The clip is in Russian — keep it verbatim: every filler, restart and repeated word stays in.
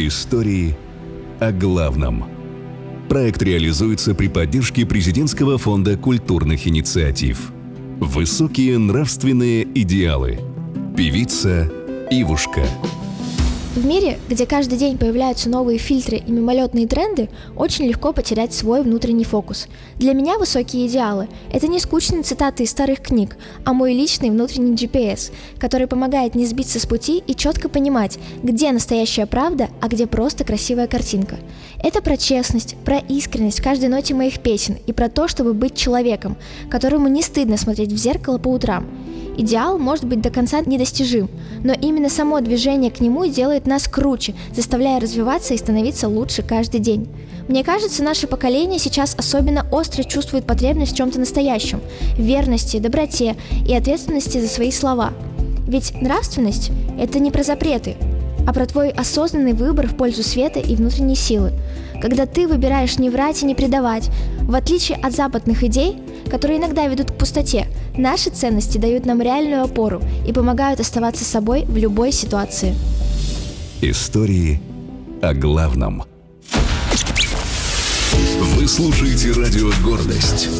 Истории о главном. Проект реализуется при поддержке Президентского фонда культурных инициатив. Высокие нравственные идеалы. Певица Ивушка. В мире, где каждый день появляются новые фильтры и мимолетные тренды, очень легко потерять свой внутренний фокус. Для меня высокие идеалы – это не скучные цитаты из старых книг, а мой личный внутренний джи пи эс, который помогает не сбиться с пути и четко понимать, где настоящая правда, а где просто красивая картинка. Это про честность, про искренность в каждой ноте моих песен и про то, чтобы быть человеком, которому не стыдно смотреть в зеркало по утрам. Идеал может быть до конца недостижим, но именно само движение к нему делает нас круче, заставляя развиваться и становиться лучше каждый день. Мне кажется, наше поколение сейчас особенно остро чувствует потребность в чем-то настоящем, в верности, доброте и ответственности за свои слова. Ведь нравственность – это не про запреты, а про твой осознанный выбор в пользу света и внутренней силы. Когда ты выбираешь не врать и не предавать, в отличие от западных идей, которые иногда ведут к пустоте, наши ценности дают нам реальную опору и помогают оставаться собой в любой ситуации. Истории о главном. Вы слушаете радио «Гордость».